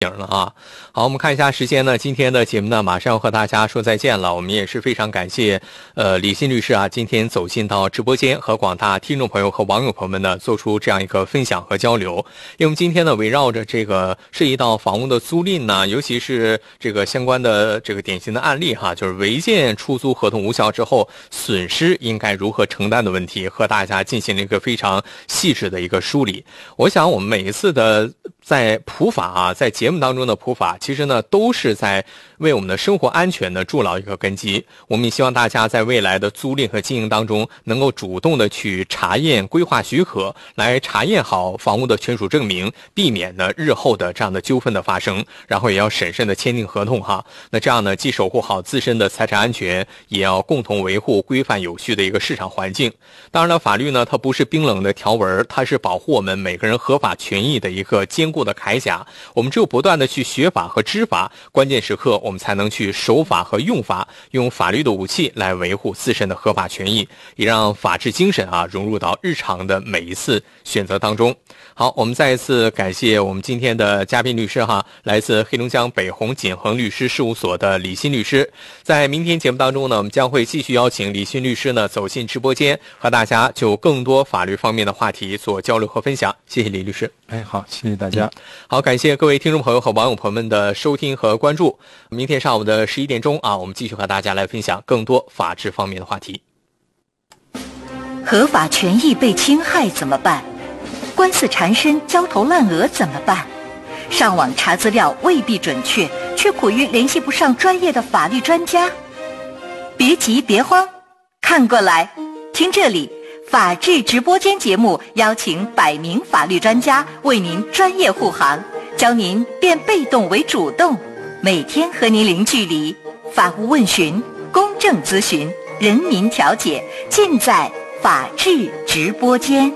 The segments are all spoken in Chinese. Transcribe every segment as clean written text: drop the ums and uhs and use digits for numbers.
了啊。好，我们看一下时间呢，今天的节目呢马上要和大家说再见了。我们也是非常感谢李欣律师啊，今天走进到直播间，和广大听众朋友和网友朋友们呢做出这样一个分享和交流。因为我们今天呢围绕着这个涉及到房屋的租赁呢，尤其是这个相关的这个典型的案例哈，就是违建出租合同无效之后损失应该如何承担的问题，和大家进行了一个非常细致的一个梳理。我想我们每一次的在普法啊，在节目当中的普法，其实呢都是在为我们的生活安全呢筑牢一个根基。我们也希望大家在未来的租赁和经营当中，能够主动的去查验规划许可，来查验好房屋的权属证明，避免呢日后的这样的纠纷的发生。然后也要审慎的签订合同哈。那这样呢，既守护好自身的财产安全，也要共同维护规范有序的一个市场环境。当然了，法律呢它不是冰冷的条文，它是保护我们每个人合法权益的一个坚固的铠甲。我们只有不断的去学法和知法，关键时刻我们才能去守法和用法，用法律的武器来维护自身的合法权益，也让法治精神啊融入到日常的每一次选择当中。好，我们再一次感谢我们今天的嘉宾律师哈，来自黑龙江北宏锦恒律师事务所的李欣律师。在明天节目当中呢，我们将会继续邀请李欣律师呢走进直播间，和大家就更多法律方面的话题做交流和分享。谢谢李律师。 好，谢谢大家。 好，感谢各位听众朋友和网友朋友们的收听和关注。明天上午的11点钟啊，我们继续和大家来分享更多法治方面的话题。 合法权益被侵害怎么办？官司缠身，焦头烂额怎么办？上网查资料未必准确，却苦于联系不上专业的法律专家。别急别慌，看过来，听这里，法治直播间节目邀请100名法律专家为您专业护航，教您变被动为主动，每天和您零距离，法务问询、公正咨询、人民调解，尽在法治直播间。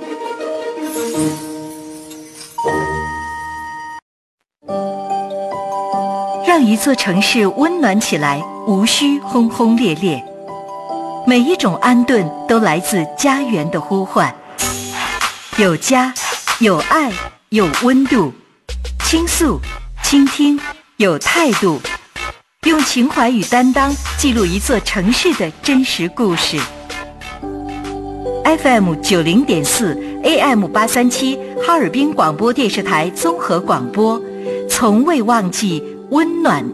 让一座城市温暖起来，无需轰轰烈烈。每一种安顿都来自家园的呼唤，有家，有爱，有温度，倾诉，倾听，有态度，用情怀与担当记录一座城市的真实故事。FM 90.4 AM 837哈尔滨广播电视台综合广播，从未忘记温暖的